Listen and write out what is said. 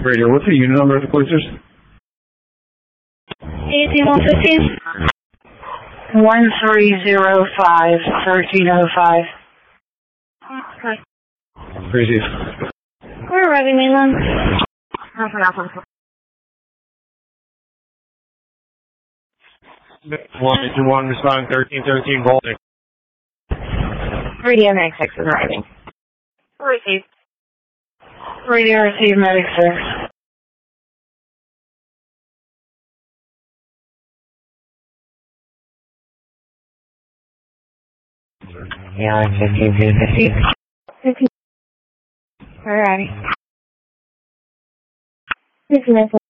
Radio, what's the unit number of the cruisers? 18115. 1305, 1305. Okay. Crazy. We're arriving mainland. 121 responding 1313 Baltic. Radio Medic 6 is arriving. Received. Radio received Medic 6. Yeah, 15. Alrighty. 15 minutes.